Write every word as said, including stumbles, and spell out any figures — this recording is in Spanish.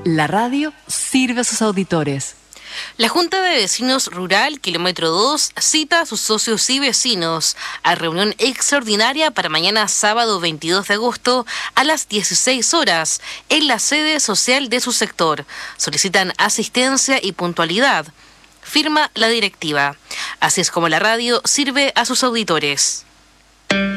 La radio sirve a sus auditores. La Junta de Vecinos Rural Kilómetro dos cita a sus socios y vecinos a reunión extraordinaria para mañana sábado veintidós de agosto a las dieciséis horas en la sede social de su sector. Solicitan asistencia y puntualidad. Firma la directiva. Así es como la radio sirve a sus auditores.